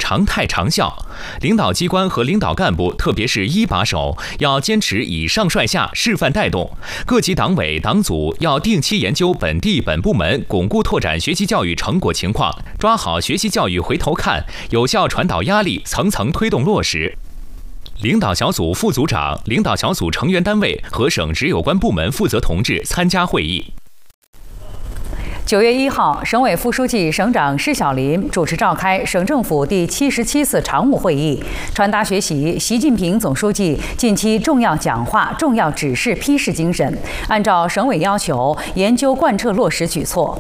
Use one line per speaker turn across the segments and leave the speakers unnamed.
常态长效。领导机关和领导干部，特别是一把手，要坚持以上率下、示范带动。各级党委党组要定期研究本地本部门巩固拓展学习教育成果情况，抓好学习教育回头看，有效传导压力，层层推动落实。领导小组副组长、领导小组成员单位和省直有关部门负责同志参加会议。
9月1号，省委副书记、省长施小林主持召开省政府第77次常务会议，传达学习习近平总书记近期重要讲话、重要指示批示精神，按照省委要求研究贯彻落实举措。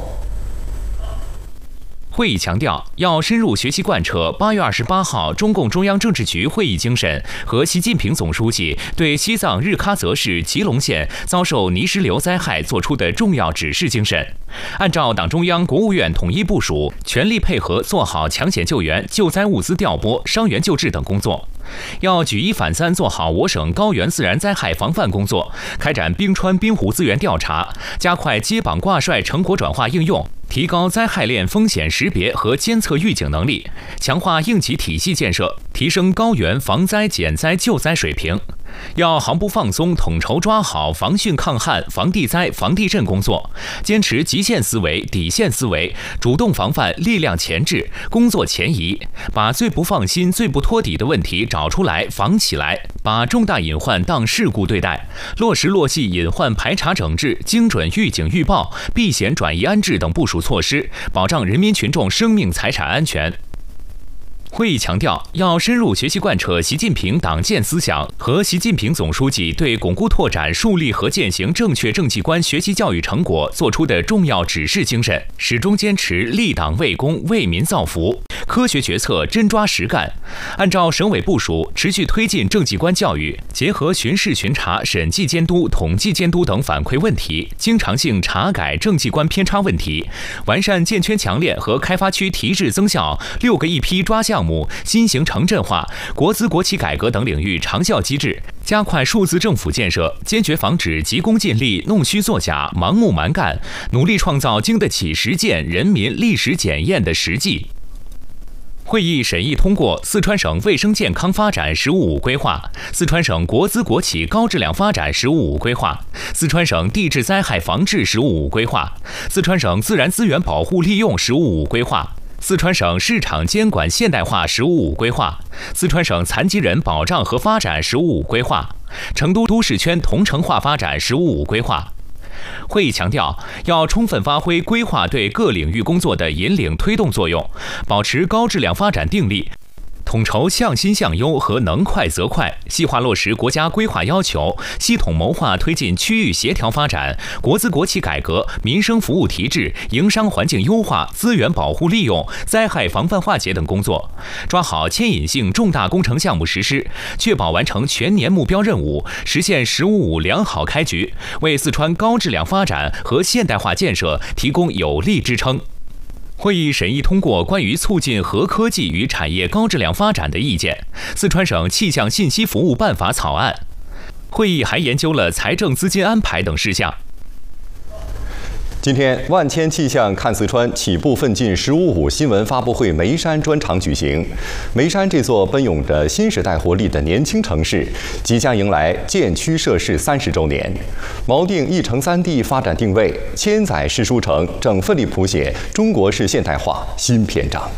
会议强调，要深入学习贯彻8月28号中共中央政治局会议精神和习近平总书记对西藏日喀则市吉隆县遭受泥石流灾害作出的重要指示精神，按照党中央、国务院统一部署，全力配合做好抢险救援、救灾物资调拨、伤员救治等工作。要举一反三做好我省高原自然灾害防范工作，开展冰川冰湖资源调查，加快接榜挂帅成果转化应用，提高灾害链风险识别和监测预警能力，强化应急体系建设，提升高原防灾减灾救灾水平。要毫不放松，统筹抓好防汛抗旱、防地灾、防地震工作，坚持极限思维、底线思维，主动防范力量前置、工作前移，把最不放心、最不托底的问题找出来、防起来，把重大隐患当事故对待，落实落细隐患排查整治、精准预警预报、避险转移安置等部署措施，保障人民群众生命财产安全。会议强调，要深入学习贯彻习近平党建思想和习近平总书记对巩固拓展树立和践行正确政绩观学习教育成果作出的重要指示精神，始终坚持立党为公、为民造福，科学决策真抓实干。按照省委部署，持续推进政绩观教育，结合巡视巡查、审计监督、统计监督等反馈问题，经常性查改政绩观偏差问题，完善建圈强链和开发区提质增效6个一批抓项目、新型城镇化、国资国企改革等领域长效机制，加快数字政府建设，坚决防止急功近利、弄虚作假、盲目蛮干，努力创造经得起实践、人民历史检验的实际。会议审议通过四川省卫生健康发展“十五五”规划、四川省国资国企高质量发展“十五五”规划、四川省地质灾害防治“十五五”规划、四川省自然资源保护利用“十五五”规划、四川省市场监管现代化“十五五”规划、四川省残疾人保障和发展“十五五”规划、成都都市圈同城化发展“十五五”规划。会议强调，要充分发挥规划对各领域工作的引领推动作用，保持高质量发展定力，统筹向新向优和能快则快，细化落实国家规划要求，系统谋划推进区域协调发展、国资国企改革、民生服务提质、营商环境优化、资源保护利用、灾害防范化解等工作，抓好牵引性重大工程项目实施，确保完成全年目标任务，实现“十五五”良好开局，为四川高质量发展和现代化建设提供有力支撑。会议审议通过关于促进核科技与产业高质量发展的意见、四川省气象信息服务办法草案。会议还研究了财政资金安排等事项。
今天，万千气象看四川起步奋进“十五五”新闻发布会眉山专场举行。眉山这座奔涌着新时代活力的年轻城市，即将迎来建区设市30周年。锚定一城三地发展定位，千载市书城正奋力谱写中国式现代化新篇章。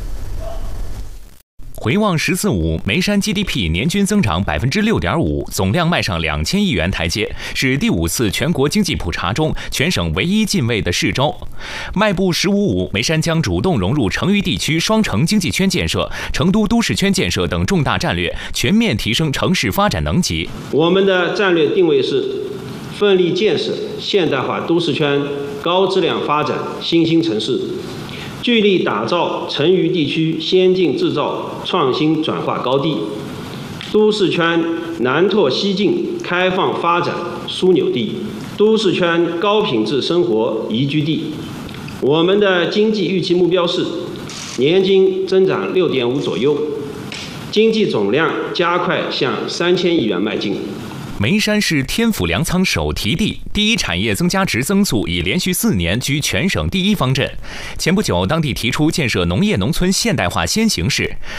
回望“十四五”，眉山 GDP 年均增长6.5%，总量迈上2000亿元台阶，是第5次全国经济普查中全省唯一进位的市州。迈步“十五五”，眉山将主动融入成渝地区双城经济圈建设、成都都市圈建设等重大战略，全面提升城市发展能级。
我们的战略定位是奋力建设现代化都市圈高质量发展新兴城市，聚力打造成渝地区先进制造创新转化高地，都市圈南拓西进开放发展枢纽地，都市圈高品质生活宜居地。我们的经济预期目标是年均增长6.5%左右，经济总量加快向3000亿元迈进。
眉山是天府粮仓首提地，第一产业增加值增速已连续4年居全省第1方阵。前不久，当地提出建设农业农村现代化先行市，